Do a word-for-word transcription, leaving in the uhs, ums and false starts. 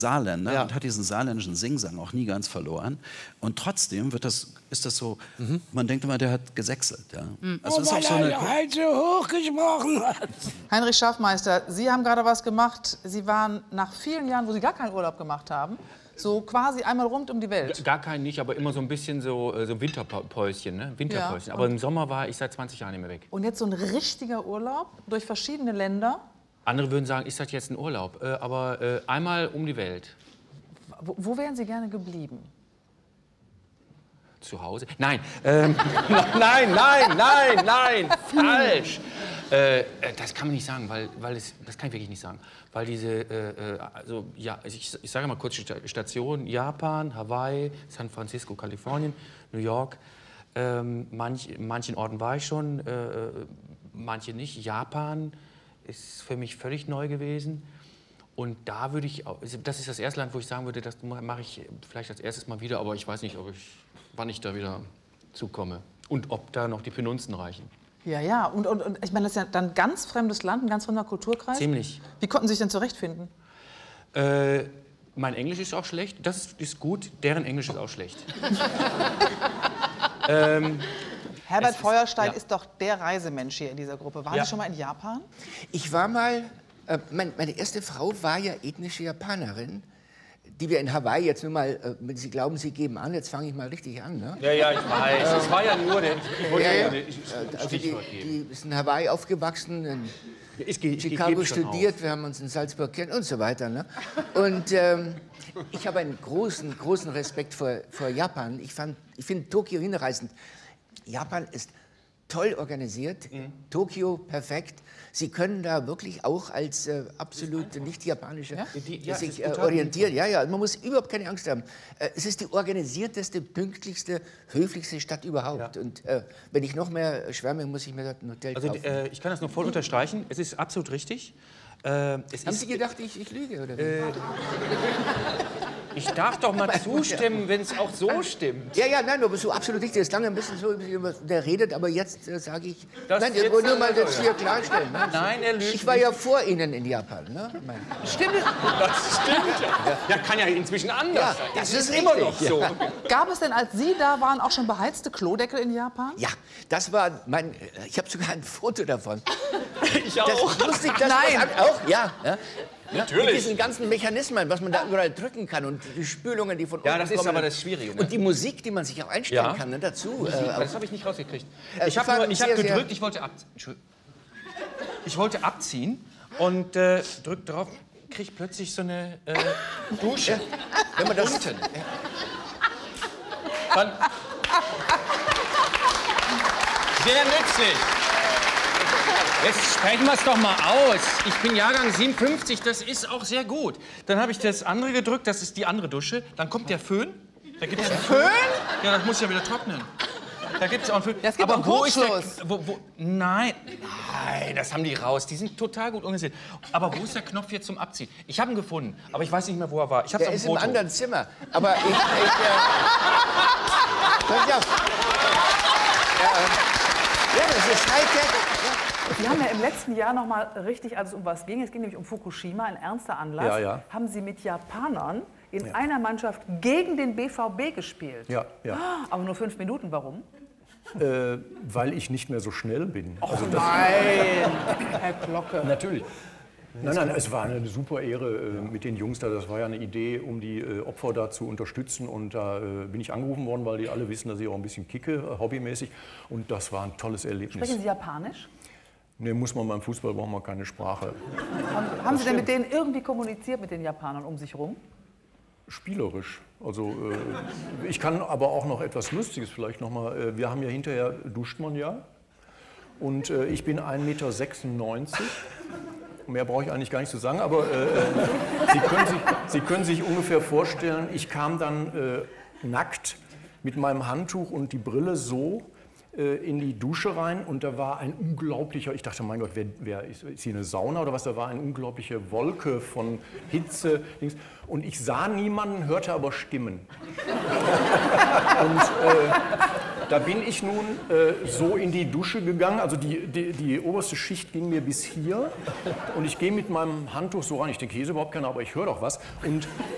Saarländer Ja. und hat diesen saarländischen Singsang auch nie ganz verloren. Und trotzdem wird das, ist das so, mhm. man denkt immer, der hat gesächselt. Ja. Mhm. Also oh, ist auch weil so eine er halt so hoch gesprochen hat. Heinrich Schaffmeister, Sie haben gerade was gemacht. Sie waren nach vielen Jahren, wo Sie gar keinen Urlaub gemacht haben, so quasi einmal rund um die Welt. Gar keinen nicht, aber immer so ein bisschen so, so Winterpäuschen, ne? Winterpäuschen. Ja. Aber im Sommer war ich seit zwanzig Jahren nicht mehr weg. Und jetzt so ein richtiger Urlaub durch verschiedene Länder. Andere würden sagen, ist das jetzt ein Urlaub? Äh, aber äh, einmal um die Welt. Wo, wo wären Sie gerne geblieben? Zu Hause? Nein, ähm, nein, nein, nein, nein, falsch. Äh, das kann man nicht sagen, weil, weil es, das kann ich wirklich nicht sagen. Weil diese, äh, also, ja, ich, ich sage mal kurz Stationen, Japan, Hawaii, San Francisco, Kalifornien, New York. Ähm, manch, manchen Orten war ich schon, äh, manche nicht. Japan ist für mich völlig neu gewesen. Und da würde ich, das ist das erste Land, wo ich sagen würde, das mache ich vielleicht als erstes mal wieder, aber ich weiß nicht, ob ich, wann ich da wieder zukomme. Und ob da noch die Penunzen reichen. Ja, ja. Und, und, und ich meine, das ist ja dann ein ganz fremdes Land, ein ganz fremder Kulturkreis. Ziemlich. Wie konnten Sie sich denn zurechtfinden? Äh, mein Englisch ist auch schlecht. Das ist, ist gut, deren Englisch ist auch schlecht. ähm, Herbert Feuerstein ist, ja. ist doch der Reisemensch hier in dieser Gruppe. Waren Ja. Sie schon mal in Japan? Ich war mal, äh, mein, meine erste Frau war ja ethnische Japanerin, die wir in Hawaii jetzt nur mal, äh, wenn Sie glauben, Sie geben an, jetzt fange ich mal richtig an. Ne? Ja, ja, ich weiß. Es war ja nur der. Ich wollte Ja, ja, ja. ja, ich, Also die, Stichwort geben. die ist in Hawaii aufgewachsen, in Ich, ich, Chicago ich schon studiert, auf. wir haben uns in Salzburg kennen und so weiter. Ne? Und ähm, ich habe einen großen, großen Respekt vor, vor Japan. Ich, fand, ich finde Tokio hinreißend. Japan ist toll organisiert, mhm. Tokio perfekt. Sie können da wirklich auch als äh, absolut nicht japanische Ja? Die- ja, sich es ist äh, total orientieren. Ja, ja, man muss überhaupt keine Angst haben. Äh, es ist die organisierteste, pünktlichste, höflichste Stadt überhaupt. Ja. Und äh, wenn ich noch mehr schwärme, muss ich mir dort ein Hotel Also kaufen. äh, ich kann das nur voll unterstreichen. Es ist absolut richtig. Äh, es Haben ist, Sie gedacht, ich, ich lüge? Oder wie? Äh, ich darf doch mal zustimmen, wenn es auch so stimmt. Ja, ja, nein, aber so absolut nicht. Der ist lange ein bisschen so, der redet, aber jetzt äh, sage ich. Das nein, jetzt, ich wollte nur mal äh, das hier klarstellen. Ne? Nein, er lügt Ich war nicht. ja vor Ihnen in Japan. Ne? Mein- Stimmt. Das stimmt ja. Ja, kann ja inzwischen anders Ja, sein. das ist ist immer richtig. noch so. Gab es denn, als Sie da waren, auch schon beheizte Klodeckel in Japan? Ja, das war mein. Ich habe sogar ein Foto davon. Ich Das auch. lustig, das Nein. was- auch, ja. ja. Natürlich. Mit diesen ganzen Mechanismen, was man da überall drücken kann und die Spülungen, die von Ja, unten das ist kommen. aber das Schwierige, ne? Und die Musik, die man sich auch einstellen Ja. kann, ne, dazu. Musik, Äh, das habe ich nicht rausgekriegt. Äh, Ich habe fand nur- ich hab sehr, sehr- gedrückt, ich wollte abziehen. Entschuldigung. Ich wollte abziehen und äh, drück drauf, krieg plötzlich so eine äh, Dusche. wenn man das. Unten. Dann sehr nützlich. Jetzt sprechen wir es doch mal aus. Ich bin Jahrgang siebenundfünfzig, das ist auch sehr gut. Dann habe ich das andere gedrückt, das ist die andere Dusche. Dann kommt der Föhn. Da gibt's einen Föhn? Ja, das muss ja wieder trocknen. Da gibt es auch einen Föhn. Ja, es gibt auch einen wo ist der, Kurzschluss. wo, wo, Nein, nein, das haben die raus. Die sind total gut organisiert. Aber wo ist der Knopf jetzt zum Abziehen? Ich habe ihn gefunden, aber ich weiß nicht mehr, wo er war. Ich habe Der es ist am im Foto. anderen Zimmer. Aber ich. ich äh, pass auf. Ja, äh, ja, das ist Hightech. Sie haben ja im letzten Jahr noch mal richtig, als es um was ging, es ging nämlich um Fukushima, ein ernster Anlass, Ja, ja. haben Sie mit Japanern in Ja. einer Mannschaft gegen den B V B gespielt. Ja, ja. Aber nur fünf Minuten, warum? Äh, weil ich nicht mehr so schnell bin. Also das, Nein, Herr Glocke. natürlich. Nein, nein, es war eine super Ehre äh, mit den Jungs da. Das war ja eine Idee, um die äh, Opfer da zu unterstützen. Und da äh, bin ich angerufen worden, weil die alle wissen, dass ich auch ein bisschen kicke, äh, hobbymäßig. Und das war ein tolles Erlebnis. Sprechen Sie Japanisch? Nee, muss man beim Fußball, braucht man keine Sprache. Haben, haben Sie denn mit denen irgendwie kommuniziert, mit den Japanern um sich rum? Spielerisch. Also äh, ich kann aber auch noch etwas Lustiges vielleicht noch mal. Äh, wir haben ja hinterher, duscht man ja. Und äh, ich bin ein Meter sechsundneunzig. Mehr brauche ich eigentlich gar nicht zu sagen, aber äh, Sie, können sich, Sie können sich ungefähr vorstellen, ich kam dann äh, nackt mit meinem Handtuch und die Brille so äh, in die Dusche rein und da war ein unglaublicher, ich dachte, mein Gott, wer, wer ist, ist hier eine Sauna oder was? Da war eine unglaubliche Wolke von Hitze. Dings. Und ich sah niemanden, hörte aber Stimmen. Und äh, da bin ich nun äh, so in die Dusche gegangen, also die, die, die oberste Schicht ging mir bis hier und ich gehe mit meinem Handtuch so rein, ich denke, hier ist überhaupt keiner, aber ich höre doch was und